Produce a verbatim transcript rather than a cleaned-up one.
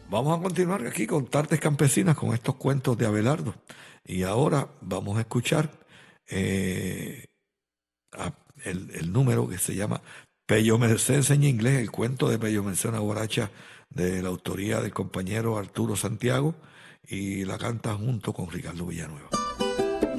Vamos a continuar aquí con Tardes Campesinas, con estos cuentos de Abelardo. Y ahora vamos a escuchar eh, a- el, el número que se llama Pello Merced enseña inglés, el cuento de Pello Merced, una guaracha de la autoría del compañero Arturo Santiago, y la canta junto con Ricardo Villanueva.